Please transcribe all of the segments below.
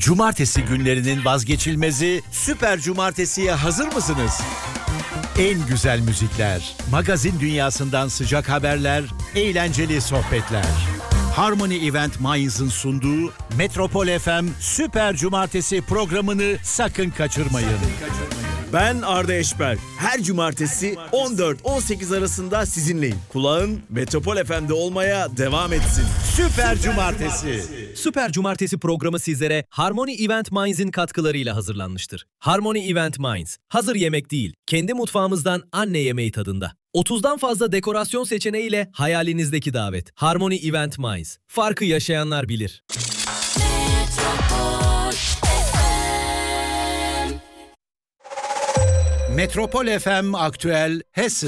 Cumartesi günlerinin vazgeçilmezi Süper Cumartesi'ye hazır mısınız? En güzel müzikler, magazin dünyasından sıcak haberler, eğlenceli sohbetler. Harmony Event Mainz'ın sunduğu Metropol FM Süper Cumartesi programını sakın kaçırmayın. Ben Arda Eşber. Her cumartesi 14-18 arasında sizinleyim. Kulağın Metropol FM'de olmaya devam etsin. Süper Cumartesi. Süper Cumartesi programı sizlere Harmony Event Mainz'in katkılarıyla hazırlanmıştır. Harmony Event Mainz, hazır yemek değil, kendi mutfağımızdan anne yemeği tadında. 30'dan fazla dekorasyon seçeneğiyle hayalinizdeki davet. Harmony Event Mainz. Farkı yaşayanlar bilir. Metropol FM Aktüel Hessen.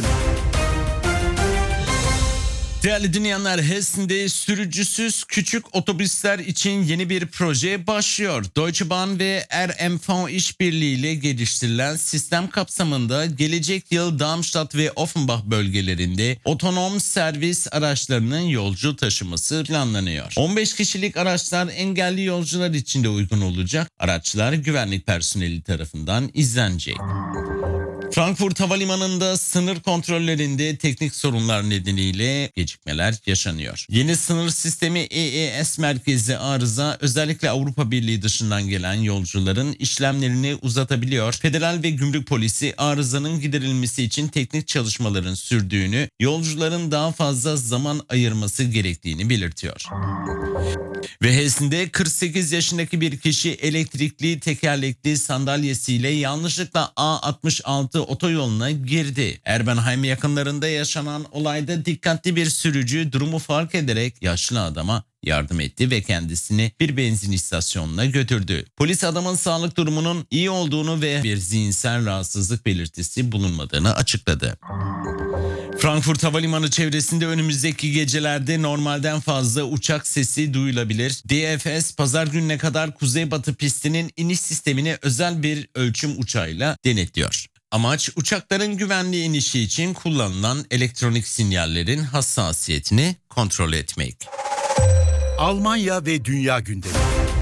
Değerli dinleyenler, Hessen'de sürücüsüz küçük otobüsler için yeni bir proje başlıyor. Deutsche Bahn ve RMV işbirliğiyle geliştirilen sistem kapsamında gelecek yıl Darmstadt ve Offenbach bölgelerinde otonom servis araçlarının yolcu taşıması planlanıyor. 15 kişilik araçlar engelli yolcular için de uygun olacak. Araçlar güvenlik personeli tarafından izlenecek. Frankfurt Havalimanı'nda sınır kontrollerinde teknik sorunlar nedeniyle gecikmeler yaşanıyor. Yeni sınır sistemi EES merkezi arıza özellikle Avrupa Birliği dışından gelen yolcuların işlemlerini uzatabiliyor. Federal ve Gümrük Polisi arızanın giderilmesi için teknik çalışmaların sürdüğünü, yolcuların daha fazla zaman ayırması gerektiğini belirtiyor. Ve Hessen'de 48 yaşındaki bir kişi elektrikli tekerlekli sandalyesiyle yanlışlıkla A66 otoyoluna girdi. Erbenheim yakınlarında yaşanan olayda dikkatli bir sürücü durumu fark ederek yaşlı adama yardım etti ve kendisini bir benzin istasyonuna götürdü. Polis adamın sağlık durumunun iyi olduğunu ve bir zihinsel rahatsızlık belirtisi bulunmadığını açıkladı. Frankfurt Havalimanı çevresinde önümüzdeki gecelerde normalden fazla uçak sesi duyulabilir. DFS pazar gününe kadar kuzeybatı pistinin iniş sistemini özel bir ölçüm uçağıyla denetliyor. Amaç uçakların güvenli inişi için kullanılan elektronik sinyallerin hassasiyetini kontrol etmek. Almanya ve dünya gündemi.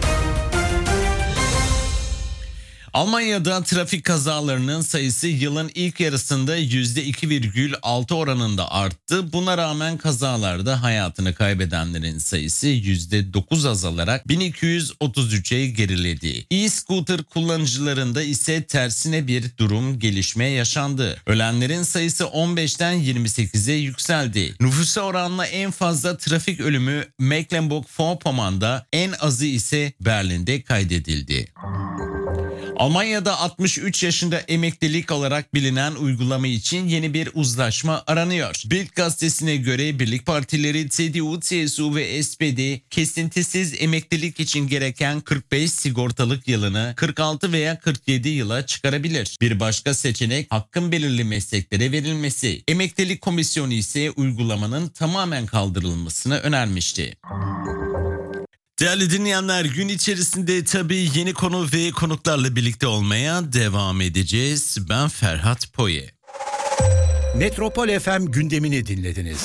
Almanya'da trafik kazalarının sayısı yılın ilk yarısında %2,6 oranında arttı. Buna rağmen kazalarda hayatını kaybedenlerin sayısı %9 azalarak 1233'e geriledi. E-scooter kullanıcılarında ise tersine bir gelişme yaşandı. Ölenlerin sayısı 15'ten 28'e yükseldi. Nüfusa oranla en fazla trafik ölümü Mecklenburg-Vorpommern'da, en azı ise Berlin'de kaydedildi. Almanya'da 63 yaşında emeklilik olarak bilinen uygulama için yeni bir uzlaşma aranıyor. Bild gazetesine göre birlik partileri CDU, CSU ve SPD kesintisiz emeklilik için gereken 45 sigortalık yılını 46 veya 47 yıla çıkarabilir. Bir başka seçenek hakkın belirli mesleklere verilmesi. Emeklilik Komisyonu ise uygulamanın tamamen kaldırılmasını önermişti. Değerli dinleyenler, gün içerisinde tabii yeni konu ve konuklarla birlikte olmaya devam edeceğiz. Ben Ferhat Poye. Metropol FM gündemini dinlediniz.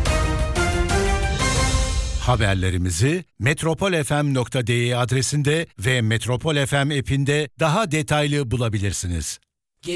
Haberlerimizi metropolfm.de adresinde ve Metropol FM app'inde daha detaylı bulabilirsiniz.